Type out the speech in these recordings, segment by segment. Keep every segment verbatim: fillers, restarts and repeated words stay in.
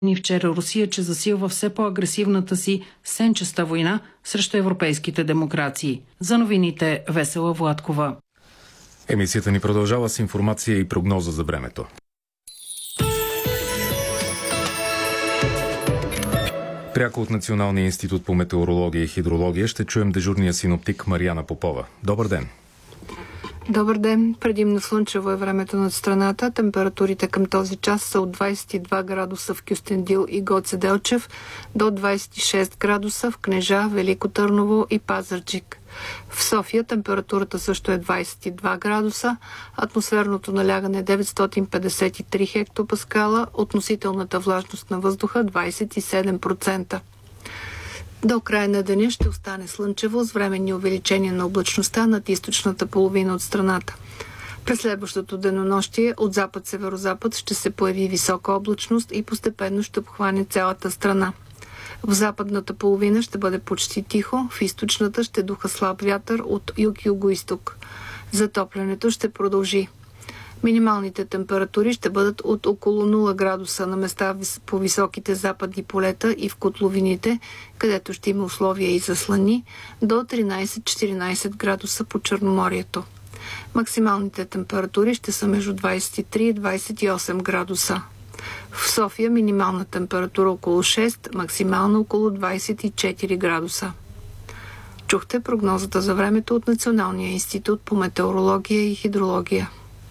Ни вчера Русия, че засилва все по-агресивната си сенчеста война срещу европейските демокрации. За новините Весела Владкова. Емисията ни продължава с информация и прогноза за времето. Пряко от Националния институт по метеорология и хидрология ще чуем дежурния синоптик Мариана Попова. Добър ден! Добър ден! Предимно слънчево е времето над страната. Температурите към този час са от двадесет и два градуса в Кюстендил и Гоце Делчев до двадесет и шест градуса в Кнежа, Велико Търново и Пазарджик. В София температурата също е двадесет и два градуса, атмосферното налягане е деветстотин петдесет и три хектопаскала, относителната влажност на въздуха двадесет и седем процента. До края на деня ще остане слънчево с временни увеличения на облачността над източната половина от страната. През следващото денонощие от запад-северозапад ще се появи висока облачност и постепенно ще обхване цялата страна. В западната половина ще бъде почти тихо, в източната ще духа слаб вятър от юг-юго-исток. Затоплянето ще продължи. Минималните температури ще бъдат от около нула градуса на места по високите западни полета и в котловините, където ще има условия и за слани, до тринадесет-четиринадесет градуса по Черноморието. Максималните температури ще са между двадесет и три и двадесет и осем градуса. В София минимална температура около шест, максимална около двадесет и четири градуса. Чухте прогнозата за времето от Националния институт по метеорология и хидрология.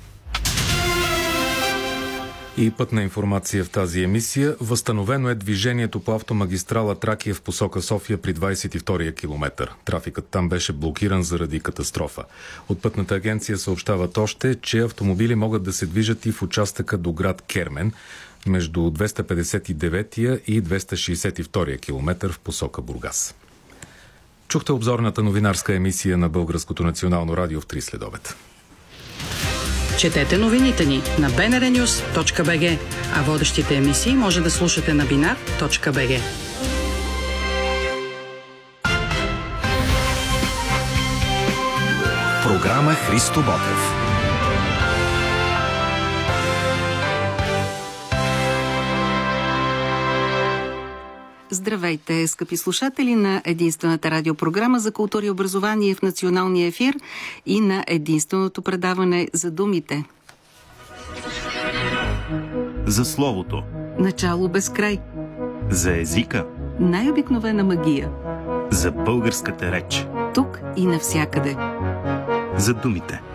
И пътна информация в тази емисия. Възстановено е движението по автомагистрала Тракия в посока София при двадесет и втория километър. Трафикът там беше блокиран заради катастрофа. От пътната агенция съобщават още, че автомобили могат да се движат и в участъка до град Кермен между двеста петдесет и деветия и двеста шестдесет и втория километър в посока Бургас. Чухте обзорната новинарска емисия на Българското национално радио в три следобед. Четете новините ни на би ен ар нюс точка би джи, а водещите емисии може да слушате на бинар точка би джи. Програма Христо Ботев. Здравейте, скъпи слушатели на единствената радиопрограма за култура и образование в националния ефир и на единственото предаване за думите. За словото. Начало без край. За езика. Най-обикновена магия. За българската реч. Тук и навсякъде. За думите.